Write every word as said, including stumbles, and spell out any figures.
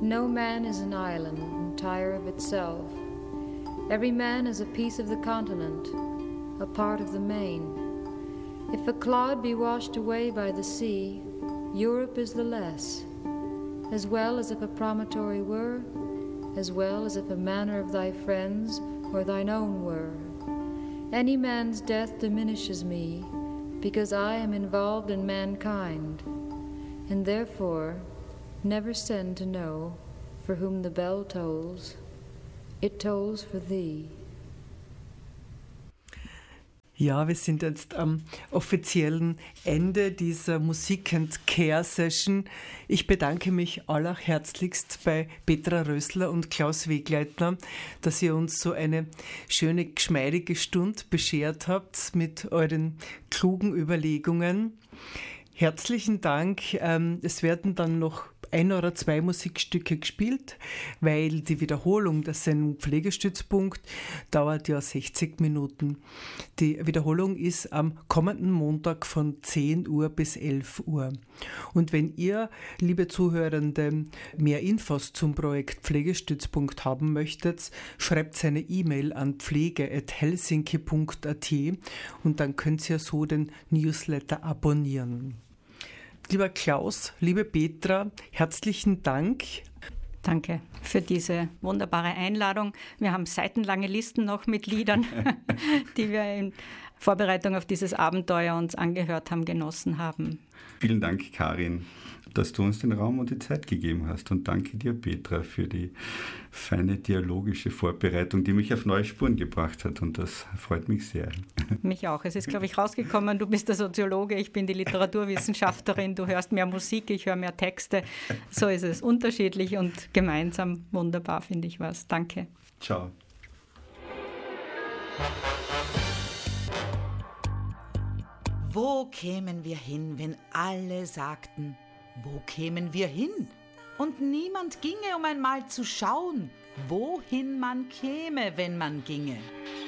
No man is an island, entire of itself. Every man is a piece of the continent, a part of the main. If a clod be washed away by the sea, Europe is the less, as well as if a promontory were, as well as if a manor of thy friends or thine own were. Any man's death diminishes me, because I am involved in mankind, and therefore never send to know for whom the bell tolls. It tolls for thee. Ja, wir sind jetzt am offiziellen Ende dieser Musik and Care Session. Ich bedanke mich allerherzlichst bei Petra Rösler und Klaus Wegleitner, dass ihr uns so eine schöne, geschmeidige Stunde beschert habt mit euren klugen Überlegungen. Herzlichen Dank. Es werden dann noch ein oder zwei Musikstücke gespielt, weil die Wiederholung der Sendung Pflegestützpunkt dauert ja sechzig Minuten. Die Wiederholung ist am kommenden Montag von zehn Uhr bis elf Uhr. Und wenn ihr, liebe Zuhörende, mehr Infos zum Projekt Pflegestützpunkt haben möchtet, schreibt eine E-Mail an pflege at helsinki punkt at und dann könnt ihr so den Newsletter abonnieren. Lieber Klaus, liebe Petra, herzlichen Dank. Danke für diese wunderbare Einladung. Wir haben seitenlange Listen noch mit Liedern, die wir in Vorbereitung auf dieses Abenteuer uns angehört haben, genossen haben. Vielen Dank, Karin, dass du uns den Raum und die Zeit gegeben hast. Und danke dir, Petra, für die feine dialogische Vorbereitung, die mich auf neue Spuren gebracht hat. Und das freut mich sehr. Mich auch. Es ist, glaube ich, rausgekommen, du bist der Soziologe, ich bin die Literaturwissenschaftlerin, du hörst mehr Musik, ich höre mehr Texte. So ist es. Unterschiedlich und gemeinsam wunderbar, finde ich was. Danke. Ciao. Wo kämen wir hin, wenn alle sagten, wo kämen wir hin? Und niemand ginge, um einmal zu schauen, wohin man käme, wenn man ginge.